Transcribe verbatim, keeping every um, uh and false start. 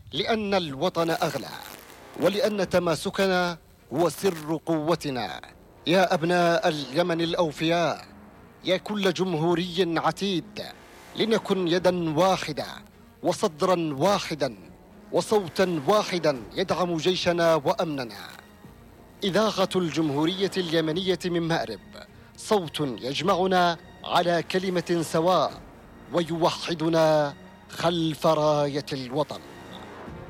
لأن الوطن أغلى، ولأن تماسكنا هو سر قوتنا. يا أبناء اليمن الأوفياء، يا كل جمهوري عتيد، لنكن يدا واحدة وصدرا واحدا وصوتا واحدا يدعم جيشنا وأمننا. إذاعة الجمهورية اليمنية من مأرب، صوت يجمعنا على كلمة سواء ويوحدنا خلف راية الوطن.